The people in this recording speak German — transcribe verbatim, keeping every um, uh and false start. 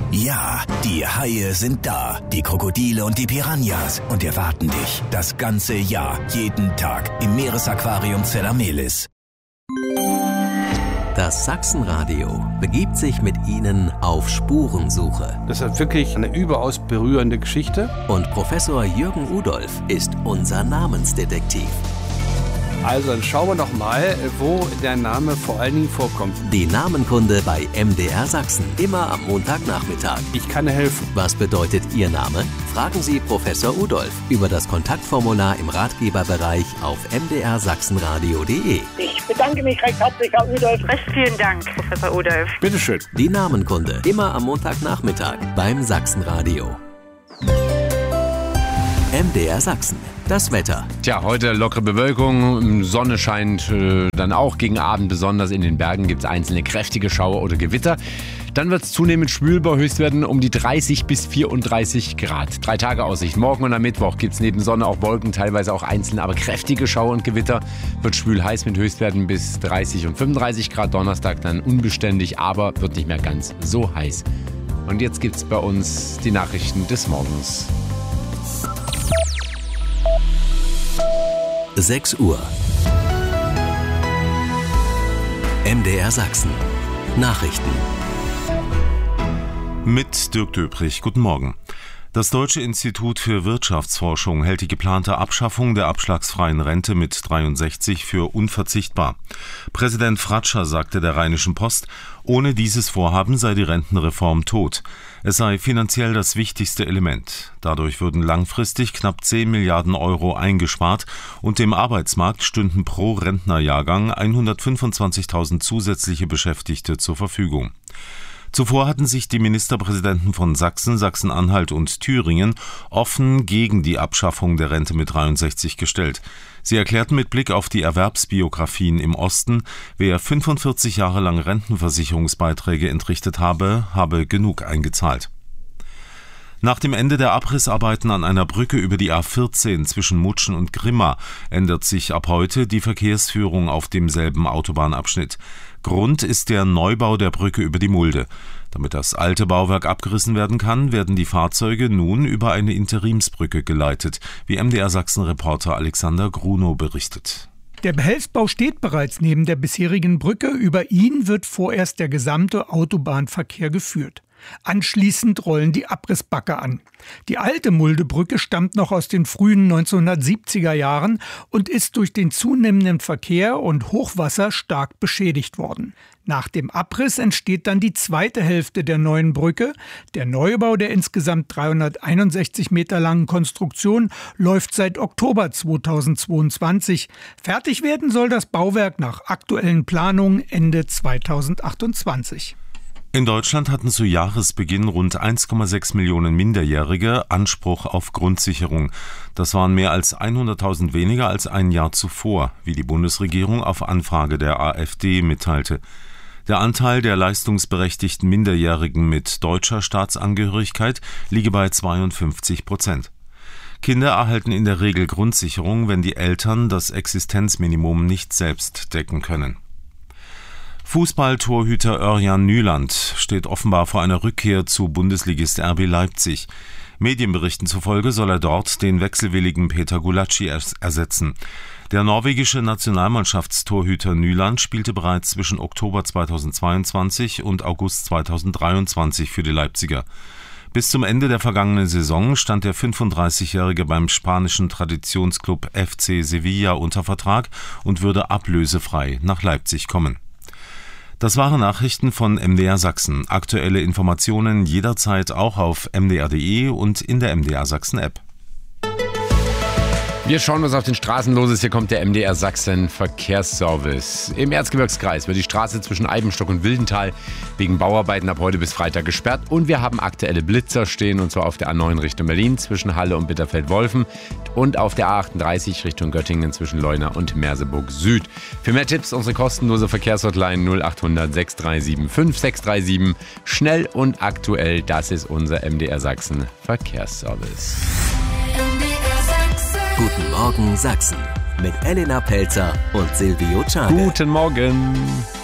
Ja, die Haie sind da, die Krokodile und die Piranhas und erwarten dich das ganze Jahr, jeden Tag im Meeresaquarium Zellamelis. Das Sachsenradio begibt sich mit Ihnen auf Spurensuche. Das ist wirklich eine überaus berührende Geschichte. Und Professor Jürgen Udolph ist unser Namensdetektiv. Also dann schauen wir noch mal, wo der Name vor allen Dingen vorkommt. Die Namenkunde bei M D R Sachsen. Immer am Montagnachmittag. Ich kann helfen. Was bedeutet Ihr Name? Fragen Sie Professor Udolph über das Kontaktformular im Ratgeberbereich auf m d r sachsenradio punkt d e. Ich bedanke mich recht herzlich, Herr Udolph. Recht vielen Dank, Professor Udolph. Bitteschön. Die Namenkunde. Immer am Montagnachmittag beim Sachsenradio. M D R Sachsen. Das Wetter. Tja, heute lockere Bewölkung, Sonne scheint äh, dann auch gegen Abend, besonders in den Bergen gibt es einzelne kräftige Schauer oder Gewitter. Dann wird es zunehmend schwülbar, Höchstwerten um die dreißig bis vierunddreißig Grad. Drei Tage Aussicht. Morgen und am Mittwoch gibt es neben Sonne auch Wolken, teilweise auch einzelne, aber kräftige Schauer und Gewitter. Wird schwül heiß mit Höchstwerten bis dreißig und fünfunddreißig Grad. Donnerstag dann unbeständig, aber wird nicht mehr ganz so heiß. Und jetzt gibt es bei uns die Nachrichten des Morgens. sechs Uhr. M D R Sachsen. Nachrichten. Mit Dirk Döprich. Guten Morgen. Das Deutsche Institut für Wirtschaftsforschung hält die geplante Abschaffung der abschlagsfreien Rente mit dreiundsechzig für unverzichtbar. Präsident Fratscher sagte der Rheinischen Post, ohne dieses Vorhaben sei die Rentenreform tot. Es sei finanziell das wichtigste Element. Dadurch würden langfristig knapp zehn Milliarden Euro eingespart und dem Arbeitsmarkt stünden pro Rentnerjahrgang hundertfünfundzwanzigtausend zusätzliche Beschäftigte zur Verfügung. Zuvor hatten sich die Ministerpräsidenten von Sachsen, Sachsen-Anhalt und Thüringen offen gegen die Abschaffung der Rente mit dreiundsechzig gestellt. Sie erklärten mit Blick auf die Erwerbsbiografien im Osten, wer fünfundvierzig Jahre lang Rentenversicherungsbeiträge entrichtet habe, habe genug eingezahlt. Nach dem Ende der Abrissarbeiten an einer Brücke über die A vierzehn zwischen Mutschen und Grimma ändert sich ab heute die Verkehrsführung auf demselben Autobahnabschnitt. Grund ist der Neubau der Brücke über die Mulde. Damit das alte Bauwerk abgerissen werden kann, werden die Fahrzeuge nun über eine Interimsbrücke geleitet, wie M D R Sachsen-Reporter Alexander Grunow berichtet. Der Behelfsbau steht bereits neben der bisherigen Brücke. Über ihn wird vorerst der gesamte Autobahnverkehr geführt. Anschließend rollen die Abrissbagger an. Die alte Muldebrücke stammt noch aus den frühen neunzehnhundertsiebziger Jahren und ist durch den zunehmenden Verkehr und Hochwasser stark beschädigt worden. Nach dem Abriss entsteht dann die zweite Hälfte der neuen Brücke. Der Neubau der insgesamt dreihunderteinundsechzig Meter langen Konstruktion läuft seit Oktober zweitausendzweiundzwanzig. Fertig werden soll das Bauwerk nach aktuellen Planungen Ende zweitausendachtundzwanzig. In Deutschland hatten zu Jahresbeginn rund eins Komma sechs Millionen Minderjährige Anspruch auf Grundsicherung. Das waren mehr als hunderttausend weniger als ein Jahr zuvor, wie die Bundesregierung auf Anfrage der AfD mitteilte. Der Anteil der leistungsberechtigten Minderjährigen mit deutscher Staatsangehörigkeit liege bei zweiundfünfzig Prozent. Kinder erhalten in der Regel Grundsicherung, wenn die Eltern das Existenzminimum nicht selbst decken können. Fußballtorhüter Örjan Nyland steht offenbar vor einer Rückkehr zu Bundesligist R B Leipzig. Medienberichten zufolge soll er dort den wechselwilligen Peter Gulácsi ersetzen. Der norwegische Nationalmannschaftstorhüter Nyland spielte bereits zwischen Oktober zweitausendzweiundzwanzig und August zweitausenddreiundzwanzig für die Leipziger. Bis zum Ende der vergangenen Saison stand der fünfunddreißigjährige beim spanischen Traditionsklub F C Sevilla unter Vertrag und würde ablösefrei nach Leipzig kommen. Das waren Nachrichten von M D R Sachsen. Aktuelle Informationen jederzeit auch auf m d r punkt d e und in der M D R Sachsen App. Wir schauen, was auf den Straßen los ist. Hier kommt der M D R Sachsen Verkehrsservice. Im Erzgebirgskreis wird die Straße zwischen Eibenstock und Wildental wegen Bauarbeiten ab heute bis Freitag gesperrt. Und wir haben aktuelle Blitzer stehen, und zwar auf der A neun Richtung Berlin zwischen Halle und Bitterfeld-Wolfen und auf der A achtunddreißig Richtung Göttingen zwischen Leuna und Merseburg Süd. Für mehr Tipps unsere kostenlose Verkehrshotline null achthundert sechs drei sieben fünf sechs drei sieben. Schnell und aktuell, das ist unser M D R Sachsen Verkehrsservice. Guten Morgen Sachsen mit Elena Pelzer und Silvio Czarne. Guten Morgen.